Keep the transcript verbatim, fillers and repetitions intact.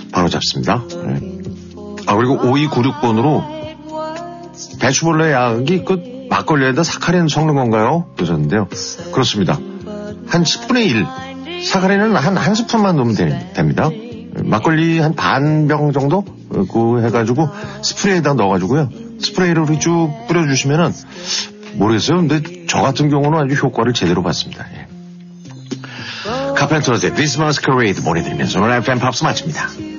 바로 잡습니다. 네. 아, 그리고 오이구육 번으로 배추벌레 약이 그 막걸리에다 사카린 섞는 건가요? 그러셨는데요. 그렇습니다. 한 십분의 일. 사카린은 한, 한 스푼만 넣으면 되, 됩니다. 막걸리 한 반 병 정도? 그 해가지고 스프레이에다 넣어가지고요. 스프레이를 쭉 뿌려주시면은 모르겠어요. 근데 저 같은 경우는 아주 효과를 제대로 봤습니다. 예. 카펜터즈의 This Masquerade 보내드리면서 오늘 에프엠 팝스 마칩니다.